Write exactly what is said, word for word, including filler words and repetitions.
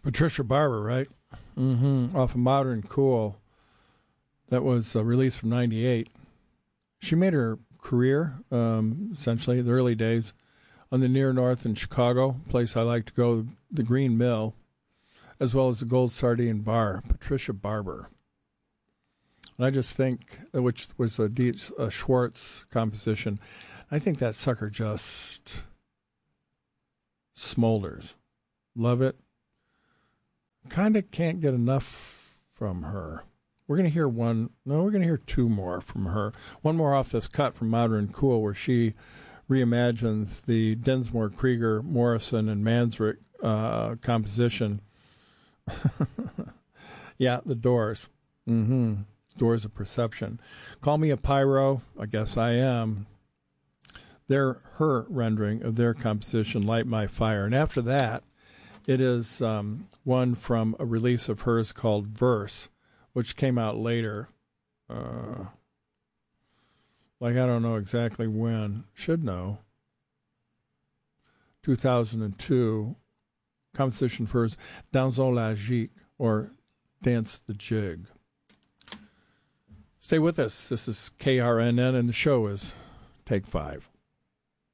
Patricia Barber, right? Mm-hmm. Off of Modern Cool. That was a release from ninety-eight. She made her career, um, essentially, the early days, on the Near North in Chicago, place I like to go, the Green Mill, as well as the Gold Sardine Bar. Patricia Barber. And I just think, which was a, D- a Schwartz composition, I think that sucker just smolders. Love it. Kind of can't get enough from her. We're going to hear one, no, we're going to hear two more from her. One more off this cut from Modern Cool, where she reimagines the Densmore, Krieger, Morrison, and Manzarek uh, composition. Yeah, the Doors. Mm-hmm. Doors of Perception. Call Me a Pyro, I guess I am. Their, her rendering of their composition, Light My Fire. And after that, it is um, one from a release of hers called Verse, which came out later. Uh, like, I don't know exactly when. Should know. two thousand two. Composition for hers, Dansons la Gigue, or Dance the Jig. Stay with us. This is K R N N, and the show is Take Five.